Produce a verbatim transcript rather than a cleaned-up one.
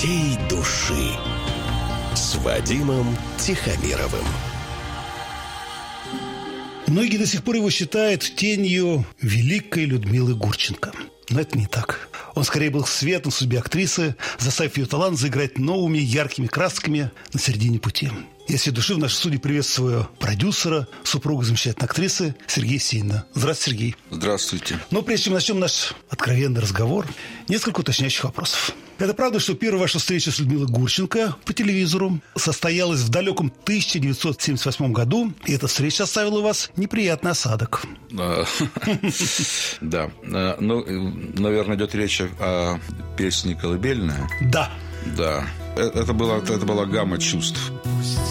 всей души с Вадимом Тихомировым. Многие до сих пор его считают тенью великой Людмилы Гурченко. Но это не так. Он скорее был светом в судьбе актрисы, заставив ее талант заиграть новыми яркими красками на середине пути. Я всей души в нашей студии приветствую продюсера, супругу замечательной актрисы Сергея Сенина. Здравствуйте, Сергей. Здравствуйте. Но прежде чем начнем наш откровенный разговор, несколько уточняющих вопросов. Это правда, что первая ваша встреча с Людмилой Гурченко по телевизору состоялась в далеком тысяча девятьсот семьдесят восьмом году, и эта встреча оставила у вас неприятный осадок? Да. Ну, наверное, идет речь о песне «Колыбельная». Да. Да. Это была, это была гамма чувств.